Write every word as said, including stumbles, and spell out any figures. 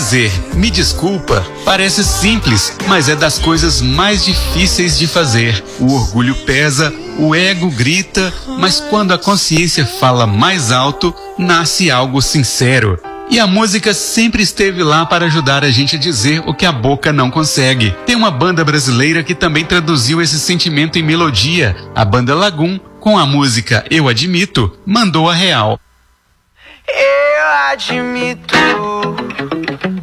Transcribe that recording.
dizer "me desculpa" parece simples, mas é das coisas mais difíceis de fazer. O orgulho pesa, o ego grita, mas quando a consciência fala mais alto, nasce algo sincero. E a música sempre esteve lá para ajudar a gente a dizer o que a boca não consegue. Tem uma banda brasileira que também traduziu esse sentimento em melodia. A banda Lagoon, com a música Eu Admito, mandou a real. Eu admito